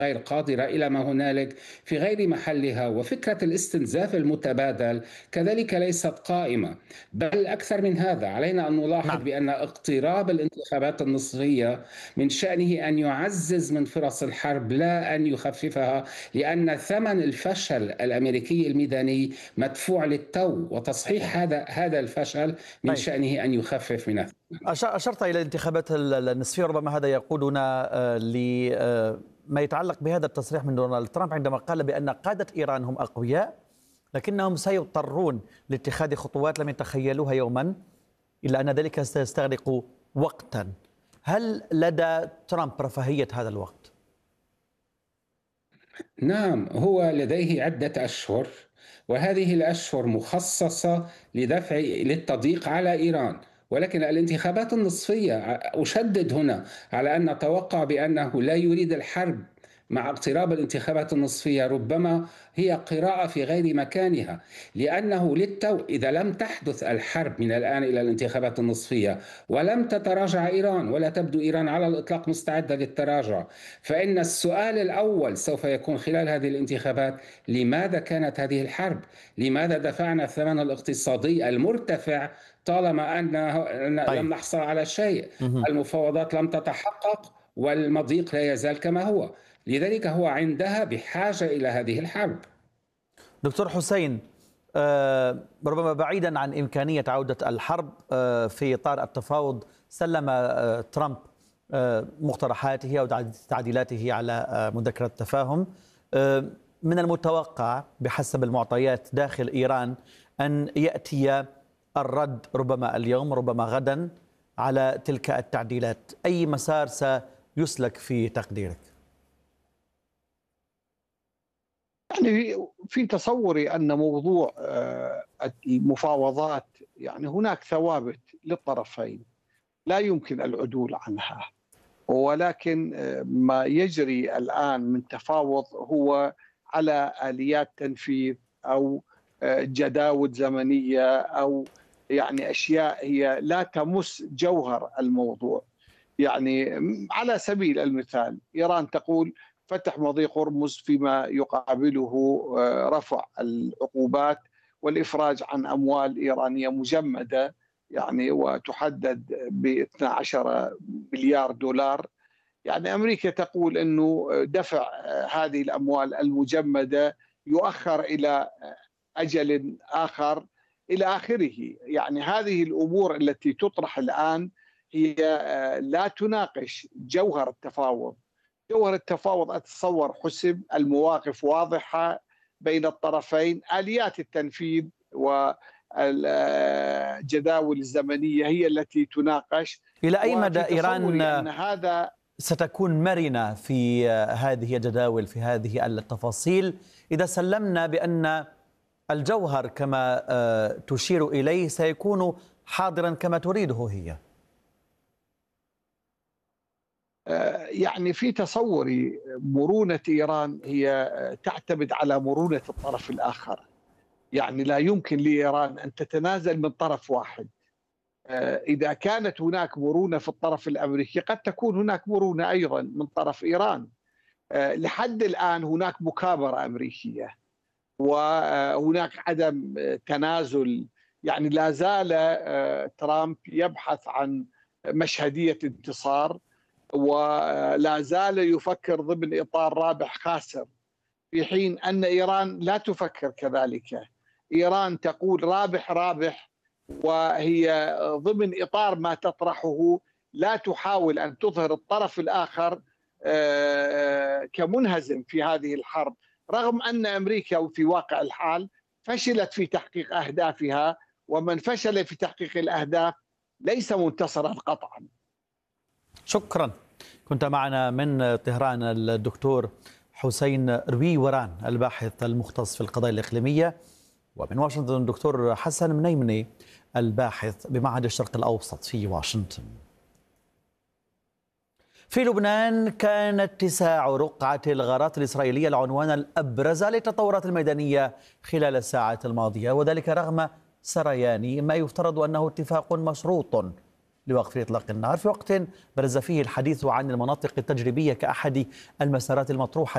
غير قادرة إلى ما هنالك في غير محلها، وفكرة الاستنزاف المتبادل كذلك ليست قائمة. بل أكثر من هذا، علينا أن نلاحظ نعم. بأن اقتراب الانتخابات النصفية من شأنه أن يعزز من فرص الحرب لا أن يخففها، لأن ثمن الفشل الأمريكي الميداني مدفوع للتو، وتصحيح هذا الفشل من طيب، شأنه أن يخفف من أشرت إلى الانتخابات النصفية، ربما هذا يقودنا لما يتعلق بهذا التصريح من دونالد ترامب عندما قال بأن قادة إيران هم أقوياء، لكنهم سيضطرون لاتخاذ خطوات لم يتخيلوها يوما، إلا أن ذلك سيستغرق وقتا. هل لدى ترامب رفاهية هذا الوقت؟ نعم، هو لديه عدة أشهر، وهذه الأشهر مخصصة للتضييق على إيران. ولكن الانتخابات النصفية، أشدد هنا على أن نتوقع بأنه لا يريد الحرب. مع اقتراب الانتخابات النصفية ربما هي قراءة في غير مكانها، لأنه للتو إذا لم تحدث الحرب من الآن إلى الانتخابات النصفية ولم تتراجع إيران، ولا تبدو إيران على الإطلاق مستعدة للتراجع، فإن السؤال الأول سوف يكون خلال هذه الانتخابات: لماذا كانت هذه الحرب؟ لماذا دفعنا الثمن الاقتصادي المرتفع طالما أن لم طيب. نحصل على شيء؟ مهم. المفاوضات لم تتحقق والمضيق لا يزال كما هو. لذلك هو عندها بحاجة إلى هذه الحرب. دكتور حسين، ربما بعيدا عن إمكانية عودة الحرب، في إطار التفاوض سلم ترامب مقترحاته أو تعديلاته على مذكرة التفاهم. من المتوقع بحسب المعطيات داخل إيران أن يأتي الرد ربما اليوم ربما غدا على تلك التعديلات. أي مسار سيسلك في تقديرك؟ يعني في تصوري أن موضوع المفاوضات، يعني هناك ثوابت للطرفين لا يمكن العدول عنها، ولكن ما يجري الآن من تفاوض هو على آليات تنفيذ أو جداول زمنية أو يعني أشياء هي لا تمس جوهر الموضوع. يعني على سبيل المثال إيران تقول فتح مضيق هرمز، فيما يقابله رفع العقوبات والإفراج عن أموال إيرانية مجمدة، يعني وتحدد ب 12 مليار دولار. يعني أمريكا تقول أنه دفع هذه الأموال المجمدة يؤخر إلى أجل آخر إلى آخره. يعني هذه الأمور التي تطرح الآن هي لا تناقش جوهر التفاوض. جوهر التفاوض أتصور حسب، المواقف واضحة بين الطرفين، آليات التنفيذ والجداول الزمنية هي التي تناقش. إلى أي مدى وفي إيران تصوري أن هذا ستكون مرنة في هذه الجداول، في هذه التفاصيل، إذا سلمنا بأن الجوهر كما تشير إليه سيكون حاضرا كما تريده هي؟ يعني في تصوري مرونة إيران هي تعتمد على مرونة الطرف الآخر. يعني لا يمكن لإيران أن تتنازل من طرف واحد. إذا كانت هناك مرونة في الطرف الأمريكي قد تكون هناك مرونة أيضا من طرف إيران. لحد الآن هناك مكابرة أمريكية وهناك عدم تنازل. يعني لا زال ترامب يبحث عن مشهدية انتصار، ولا زال يفكر ضمن إطار رابح خاسر، في حين أن إيران لا تفكر كذلك. إيران تقول رابح رابح، وهي ضمن إطار ما تطرحه لا تحاول أن تظهر الطرف الآخر كمنهزم في هذه الحرب، رغم أن أمريكا في واقع الحال فشلت في تحقيق أهدافها، ومن فشل في تحقيق الأهداف ليس منتصرا قطعا. شكرا. كنت معنا من طهران الدكتور حسين رويوران، الباحث المختص في القضايا الإقليمية، ومن واشنطن الدكتور حسن منيمني، الباحث بمعهد الشرق الأوسط في واشنطن. في لبنان كان اتساع رقعة الغارات الإسرائيلية العنوان الأبرز للتطورات الميدانية خلال الساعات الماضية، وذلك رغم سريان ما يفترض أنه اتفاق مشروط لوقف إطلاق النار، في وقت برز فيه الحديث عن المناطق التجريبية كأحد المسارات المطروحة